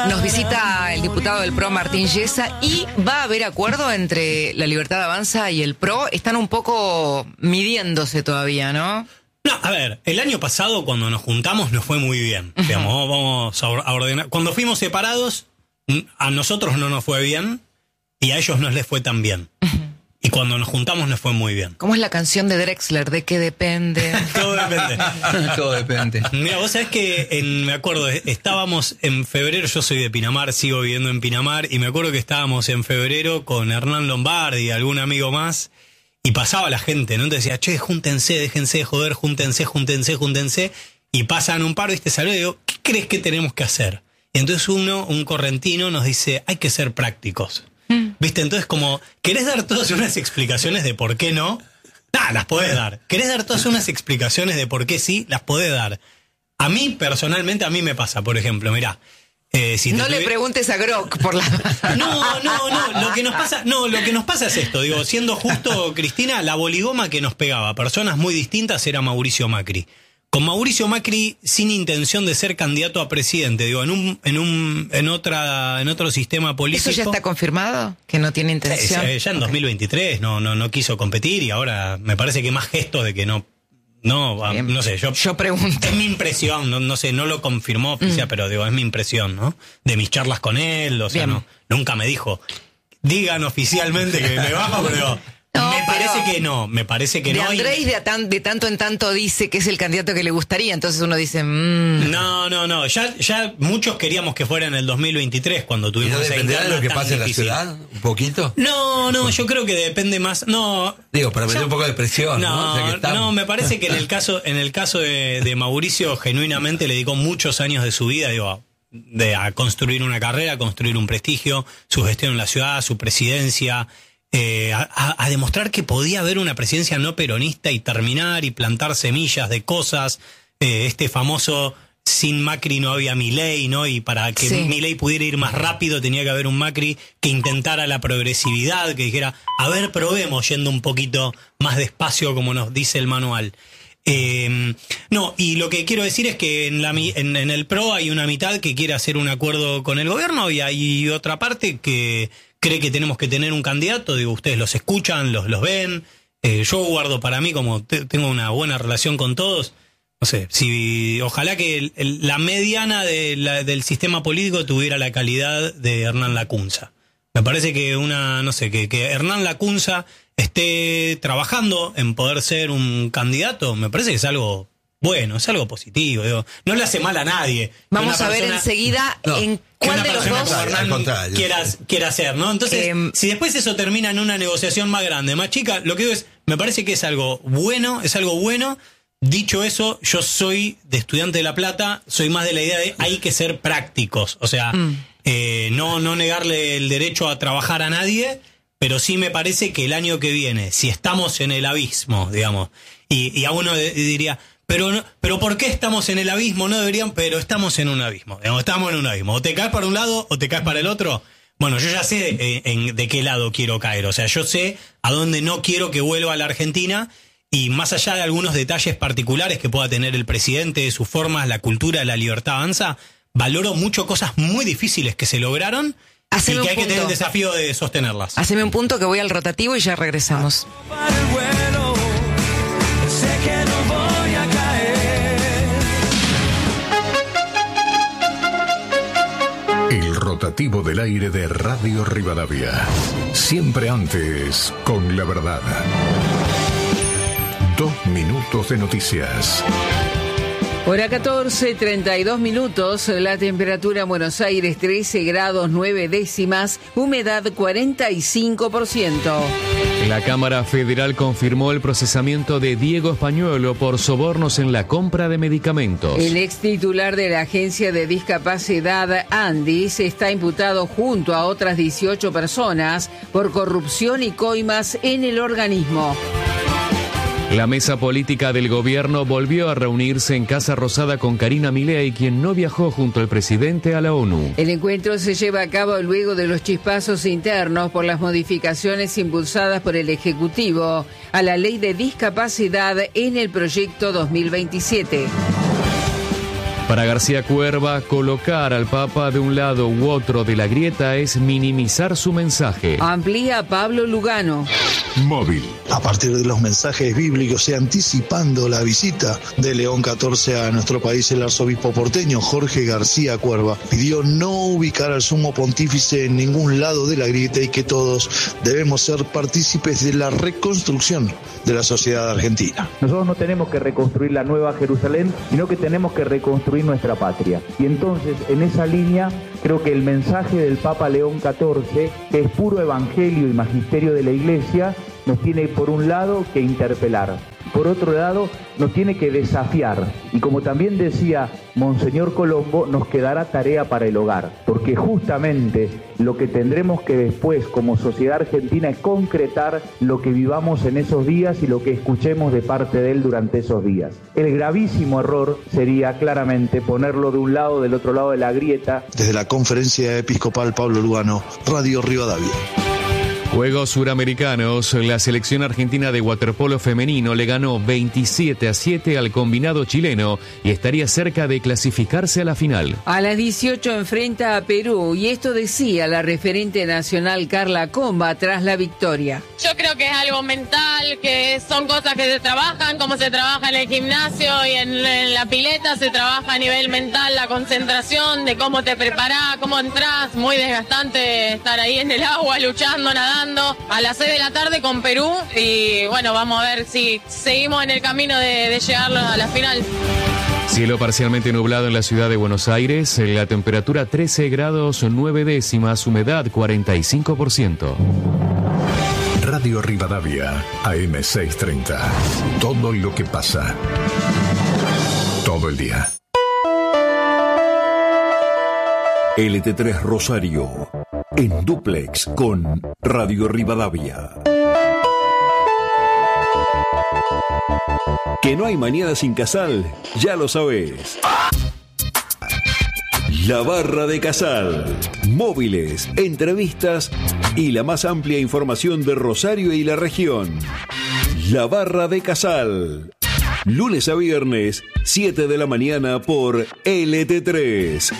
Nos visita el diputado del PRO, Martín Yesa, y va a haber acuerdo entre la Libertad Avanza y el PRO. Están un poco midiéndose todavía, ¿no? No, a ver, el año pasado cuando nos juntamos nos fue muy bien. Digamos, vamos a ordenar. Cuando fuimos separados, a nosotros no nos fue bien y a ellos no les fue tan bien. Y cuando nos juntamos nos fue muy bien. ¿Cómo es la canción de Drexler? ¿De qué depende? Todo depende. Todo depende. Mira, vos sabés que me acuerdo, estábamos en febrero, yo soy de Pinamar, sigo viviendo en Pinamar, y me acuerdo que estábamos en febrero con Hernán Lombardi y algún amigo más, y pasaba la gente, ¿no? Entonces decía, che, júntense, déjense de joder, júntense, y pasan un par, ¿viste? Saludo y digo, ¿qué crees que tenemos que hacer? Y entonces un correntino nos dice, hay que ser prácticos. ¿Viste? Entonces, como, ¿querés dar todas unas explicaciones de por qué no? Las podés dar. ¿Querés dar todas unas explicaciones de por qué sí? Las podés dar. A mí, personalmente, a mí me pasa, por ejemplo, mirá. Si no le preguntes a Grok por la... No. Lo que nos pasa es esto. Digo, siendo justo, Cristina, la boligoma que nos pegaba a personas muy distintas era Mauricio Macri. Con Mauricio Macri sin intención de ser candidato a presidente, digo, en otro sistema político. ¿Eso ya está confirmado? ¿Que no tiene intención? Ya en 2023 no quiso competir, y ahora me parece que más gestos de que no sé, yo pregunto. Es mi impresión, no sé, no lo confirmó oficial, pero digo, es mi impresión, ¿no? De mis charlas con él, o sea, nunca me dijo, digan oficialmente que me bajo, pero me parece que no. Andrés de tanto en tanto dice que es el candidato que le gustaría, entonces uno dice... No, ya muchos queríamos que fuera en el 2023 cuando tuvimos esa interna. ¿Dependerá de lo que pase en la ciudad? ¿Un poquito? No, yo creo que depende más... No, digo, para meter un poco de presión, ¿no? O sea, no, me parece que en el caso de Mauricio, genuinamente le dedicó muchos años de su vida, digo, a construir una carrera, a construir un prestigio, su gestión en la ciudad, su presidencia... a demostrar que podía haber una presidencia no peronista y terminar y plantar semillas de cosas, este famoso sin Macri no había Milei, ¿no? Y para que Milei pudiera ir más rápido tenía que haber un Macri que intentara la progresividad, que dijera, a ver, probemos yendo un poquito más despacio como nos dice el manual. No, y lo que quiero decir es que en el PRO hay una mitad que quiere hacer un acuerdo con el gobierno y hay otra parte que cree que tenemos que tener un candidato. Digo, ustedes los escuchan, los ven. Yo guardo para mí, como tengo una buena relación con todos, no sé, ojalá que la mediana del sistema político tuviera la calidad de Hernán Lacunza. Me parece que que Hernán Lacunza esté trabajando en poder ser un candidato, me parece que es algo bueno, es algo positivo. Digo, no le hace mal a nadie. Vamos a ver enseguida en cuál de los dos quiera ser, ¿no? Entonces, si después eso termina en una negociación más grande, más chica, lo que digo es, me parece que es algo bueno. Dicho eso, yo soy de Estudiante de La Plata, soy más de la idea de hay que ser prácticos, o sea, no negarle el derecho a trabajar a nadie, pero sí me parece que el año que viene, si estamos en el abismo, digamos, y a uno diría, pero ¿por qué estamos en el abismo? No deberían, pero estamos en un abismo, digamos, estamos en un abismo, o te caes para un lado o te caes para el otro. Bueno, yo ya sé de qué lado quiero caer, o sea, yo sé a dónde no quiero que vuelva a la Argentina. Y más allá de algunos detalles particulares que pueda tener el presidente, sus formas, la cultura, la libertad avanza, valoro mucho cosas muy difíciles que se lograron y que hay que tener el desafío de sostenerlas. Haceme un punto que voy al rotativo y ya regresamos. El rotativo del aire de Radio Rivadavia. Siempre antes con la verdad. 2 minutos de noticias. Hora 14, 32 minutos, la temperatura en Buenos Aires 13 grados 9 décimas, humedad 45%. La Cámara Federal confirmó el procesamiento de Diego Españuelo por sobornos en la compra de medicamentos. El ex titular de la Agencia de Discapacidad, Andis, está imputado junto a otras 18 personas por corrupción y coimas en el organismo. La mesa política del gobierno volvió a reunirse en Casa Rosada con Karina Milei, quien no viajó junto al presidente a la ONU. El encuentro se lleva a cabo luego de los chispazos internos por las modificaciones impulsadas por el Ejecutivo a la Ley de Discapacidad en el proyecto 2027. Para García Cuerva, colocar al Papa de un lado u otro de la grieta es minimizar su mensaje. Amplía Pablo Lugano. Móvil. A partir de los mensajes bíblicos y anticipando la visita de León XIV a nuestro país, el arzobispo porteño Jorge García Cuerva pidió no ubicar al sumo pontífice en ningún lado de la grieta y que todos debemos ser partícipes de la reconstrucción de la sociedad argentina. Nosotros no tenemos que reconstruir la Nueva Jerusalén, sino que tenemos que reconstruir nuestra patria. Y entonces, en esa línea, creo que el mensaje del Papa León XIV, que es puro evangelio y magisterio de la Iglesia, nos tiene por un lado que interpelar, por otro lado nos tiene que desafiar, y como también decía Monseñor Colombo, nos quedará tarea para el hogar, porque justamente lo que tendremos que después como sociedad argentina es concretar lo que vivamos en esos días y lo que escuchemos de parte de él durante esos días. El gravísimo error sería claramente ponerlo de un lado o del otro lado de la grieta. Desde la Conferencia Episcopal Pablo Lugano, Radio Rivadavia. Juegos Suramericanos, la selección argentina de waterpolo femenino le ganó 27-7 al combinado chileno y estaría cerca de clasificarse a la final. A las 18 enfrenta a Perú y esto decía la referente nacional Carla Comba tras la victoria. Yo creo que es algo mental, que son cosas que se trabajan, como se trabaja en el gimnasio y en la pileta, se trabaja a nivel mental, la concentración, de cómo te preparás, cómo entrás, muy desgastante estar ahí en el agua, luchando, nadando, a las 6 de la tarde con Perú y bueno, vamos a ver si seguimos en el camino de llegar a la final. Cielo parcialmente nublado en la ciudad de Buenos Aires, la temperatura 13 grados 9 décimas, humedad 45%. Radio Rivadavia, AM630. Todo lo que pasa. Todo el día. LT3 Rosario, en dúplex con Radio Rivadavia. Que no hay mañana sin Casal, ya lo sabes. La Barra de Casal. Móviles, entrevistas y la más amplia información de Rosario y la región. La Barra de Casal. Lunes a viernes, 7 de la mañana por LT3,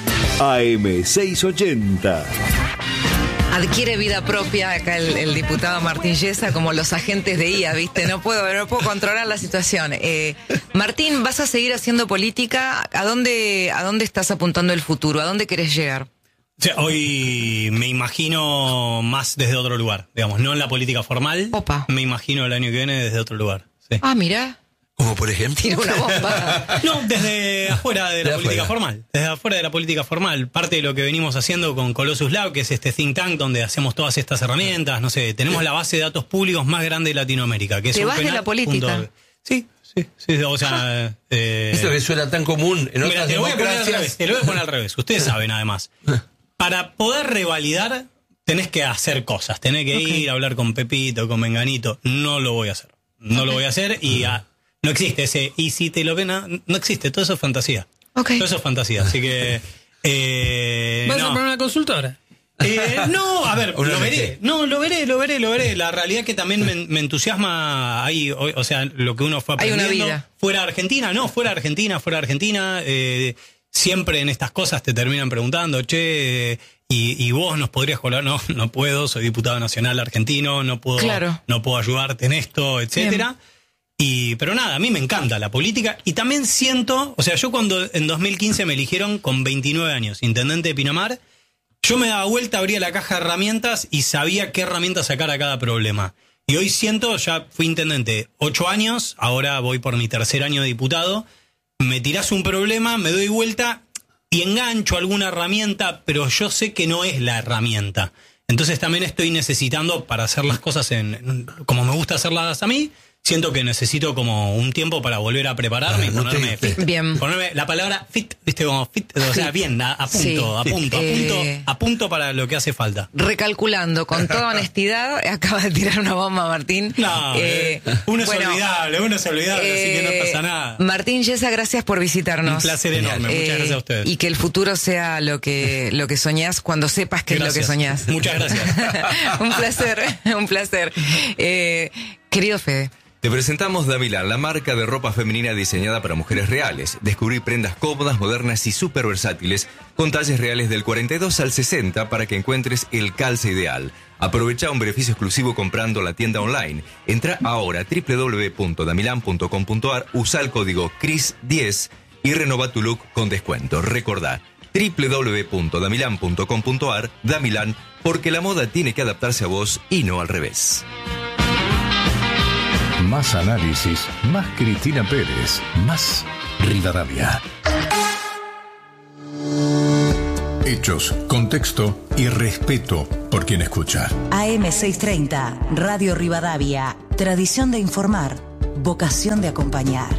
AM680. Adquiere vida propia acá el diputado Martín Yesa, como los agentes de IA, ¿viste? No puedo controlar la situación. Martín, ¿vas a seguir haciendo política? ¿A dónde estás apuntando el futuro? ¿A dónde querés llegar? O sea, hoy me imagino más desde otro lugar, digamos, no en la política formal. Opa. Me imagino el año que viene desde otro lugar. Sí. Ah, mirá. Como por ejemplo. Tira una bomba. No, desde afuera de la política formal. Desde afuera de la política formal. Parte de lo que venimos haciendo con Colossus Lab, que es este think tank donde hacemos todas estas herramientas. No sé, tenemos la base de datos públicos más grande de Latinoamérica. Que es ¿te vas de la política? Sí, o sea... Esto que suena tan común en otras democracias. Te lo voy a poner al revés. Ustedes saben, además. Para poder revalidar, tenés que hacer cosas. Tenés que ir a hablar con Pepito, con Menganito. No lo voy a hacer. No lo voy a hacer y... no existe ese, y si te lo ven, no existe, todo eso es fantasía. Okay. Todo eso es fantasía, así que... ¿Vas a poner una consultora? No, a ver, lo veré. La realidad que también me entusiasma ahí, o sea, lo que uno fue aprendiendo. Hay una vida. Fuera de Argentina. Siempre en estas cosas te terminan preguntando, che... Y vos nos podrías colar, no puedo, soy diputado nacional argentino, no puedo ayudarte en esto, etcétera. Pero nada, a mí me encanta la política y también siento, o sea, yo cuando en 2015 me eligieron con 29 años, intendente de Pinamar, yo me daba vuelta, abría la caja de herramientas y sabía qué herramientas sacar a cada problema. Y hoy siento, ya fui intendente 8 años, ahora voy por mi tercer año de diputado, me tirás un problema, me doy vuelta y engancho alguna herramienta, pero yo sé que no es la herramienta. Entonces también estoy necesitando, para hacer las cosas como me gusta hacerlas a mí, siento que necesito como un tiempo para volver a prepararme y ponerme fit. Bien. Ponerme la palabra fit, viste, como fit, o sea, bien, a punto para lo que hace falta. Recalculando, con toda honestidad, acaba de tirar una bomba, Martín. No, uno es olvidable, así que no pasa nada. Martín Yesa, gracias por visitarnos. Un placer enorme, muchas gracias a ustedes. Y que el futuro sea lo que soñás cuando sepas que gracias. Es lo que soñás. Muchas gracias. Un placer. Querido Fede. Te presentamos Damilan, la marca de ropa femenina diseñada para mujeres reales. Descubrí prendas cómodas, modernas y súper versátiles, con talles reales del 42 al 60 para que encuentres el calce ideal. Aprovecha un beneficio exclusivo comprando la tienda online. Entra ahora a www.damilan.com.ar, usa el código CRIS10 y renova tu look con descuento. Recordá, www.damilan.com.ar, Damilan, porque la moda tiene que adaptarse a vos y no al revés. Más análisis, más Cristina Pérez, más Rivadavia. Hechos, contexto y respeto por quien escucha. AM630, Radio Rivadavia. Tradición de informar, vocación de acompañar.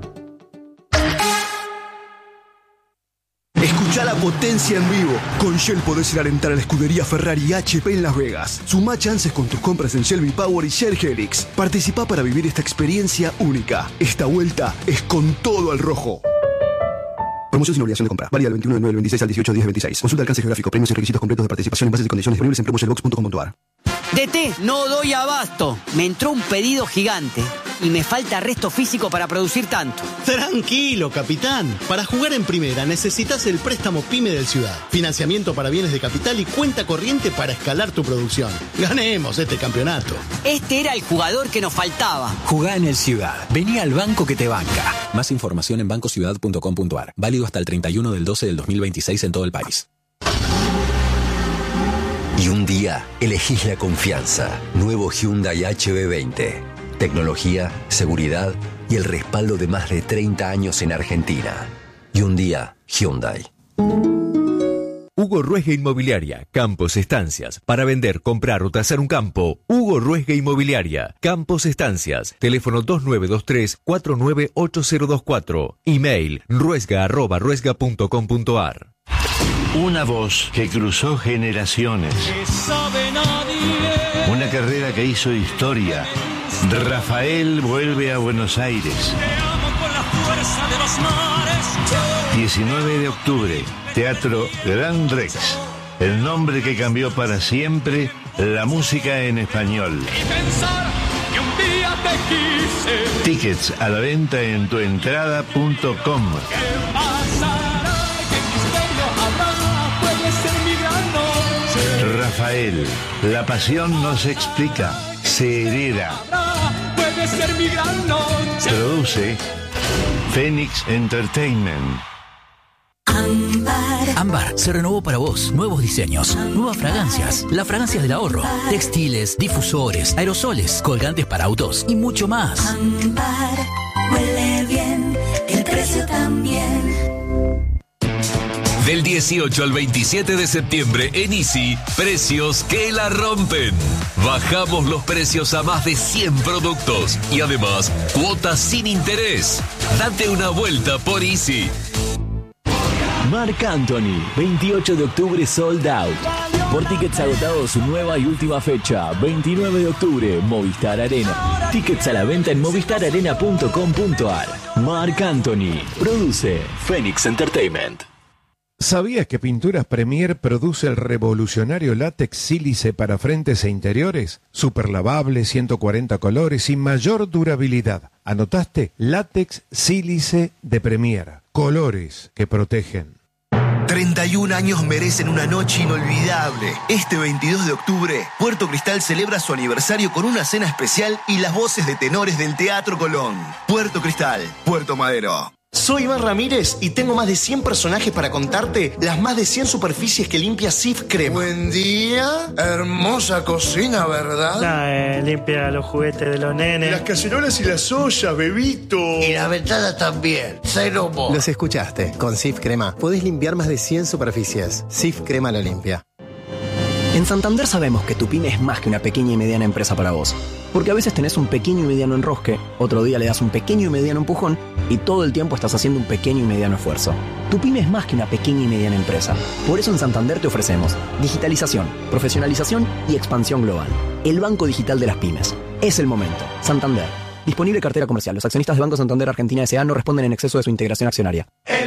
Escuchá la potencia en vivo. Con Shell podés ir a alentar a la escudería Ferrari y HP en Las Vegas. Sumá chances con tus compras en Shell V-Power y Shell Helix. Participá para vivir esta experiencia única. Esta vuelta es con todo al rojo. Promoción sin obligación de compra. Válida del 21 de 9 del 26 al 18 de 10 del 26. Consulta alcance geográfico, premios y requisitos completos de participación en bases y condiciones disponibles en promotionbox.com.ar. DT, no doy abasto. Me entró un pedido gigante y me falta resto físico para producir tanto. Tranquilo, capitán. Para jugar en primera necesitas el préstamo PYME del Ciudad. Financiamiento para bienes de capital y cuenta corriente para escalar tu producción. Ganemos este campeonato. Este era el jugador que nos faltaba. Jugá en el Ciudad. Vení al banco que te banca. Más información en bancociudad.com.ar. Válido hasta el 31 del 12 del 2026 en todo el país. Y un día elegís la confianza. Nuevo Hyundai HB20. Tecnología, seguridad y el respaldo de más de 30 años en Argentina. Y un día, Hyundai. Hugo Ruesga Inmobiliaria, Campos Estancias. Para vender, comprar o tasar un campo, Hugo Ruesga Inmobiliaria, Campos Estancias. Teléfono 2923-498024. Email ruesga@ruesga.com.ar. Una voz que cruzó generaciones. Una carrera que hizo historia. Rafael vuelve a Buenos Aires. 19 de octubre, Teatro Gran Rex. El nombre que cambió para siempre la música en español. Tickets a la venta en tuentrada.com. Rafael, la pasión no se explica, se hereda. Produce Phoenix Entertainment. Ámbar se renovó para vos. Nuevos diseños, nuevas fragancias, las fragancias del ahorro, textiles, difusores, aerosoles, colgantes para autos y mucho más. Ámbar huele bien, el precio también. Del 18 al 27 de septiembre en Easy, precios que la rompen. Bajamos los precios a más de 100 productos y además cuotas sin interés. Date una vuelta por Easy. Marc Anthony, 28 de octubre sold out. Por tickets agotados, su nueva y última fecha, 29 de octubre, Movistar Arena. Tickets a la venta en movistararena.com.ar. Marc Anthony, produce Phoenix Entertainment. ¿Sabías que Pinturas Premier produce el revolucionario látex sílice para frentes e interiores? Super lavable, 140 colores y mayor durabilidad. ¿Anotaste? Látex sílice de Premier. Colores que protegen. 31 años merecen una noche inolvidable. Este 22 de octubre, Puerto Cristal celebra su aniversario con una cena especial y las voces de tenores del Teatro Colón. Puerto Cristal, Puerto Madero. Soy Iván Ramírez y tengo más de 100 personajes para contarte las más de 100 superficies que limpia Cif Crema. Buen día, hermosa cocina, ¿verdad? Limpia los juguetes de los nenes. Las cacerolas y las ollas, bebito. Y la ventana también, cero mo. Los escuchaste, con Cif Crema podés limpiar más de 100 superficies. Cif Crema lo limpia. En Santander sabemos que tu pyme es más que una pequeña y mediana empresa para vos. Porque a veces tenés un pequeño y mediano enrosque, otro día le das un pequeño y mediano empujón y todo el tiempo estás haciendo un pequeño y mediano esfuerzo. Tu pyme es más que una pequeña y mediana empresa. Por eso en Santander te ofrecemos digitalización, profesionalización y expansión global. El banco digital de las pymes. Es el momento. Santander. Disponible cartera comercial. Los accionistas de Banco Santander Argentina S.A. no responden en exceso de su integración accionaria.